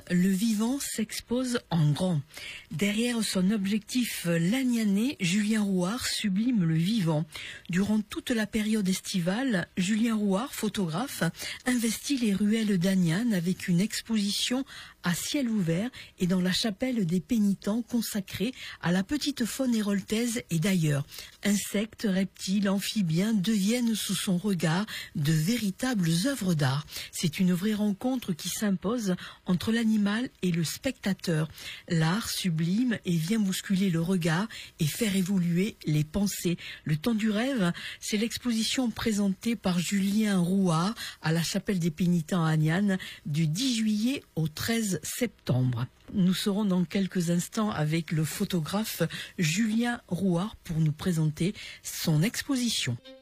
le vivant s'expose en grand. Derrière son objectif lagnané, Julien Rouart sublime le vivant. Durant toute la période estivale, Julien Rouart, photographe, investit les ruelles d'Aniane avec une exposition à ciel ouvert et dans la chapelle des pénitents consacrée à la petite faune héroltaise et d'ailleurs. Insectes, reptiles, amphibiens deviennent sous son regard de véritables œuvres d'art. C'est une vraie rencontre qui s'impose entre l'animal et le spectateur. L'art sublime et vient bousculer le regard et faire évoluer les pensées. Le temps du rêve, c'est l'exposition présentée par Julien Rouart à la chapelle des pénitents à Aniane du 10 juillet au 13 septembre. Nous serons dans quelques instants avec le photographe Julien Rouart pour nous présenter son exposition.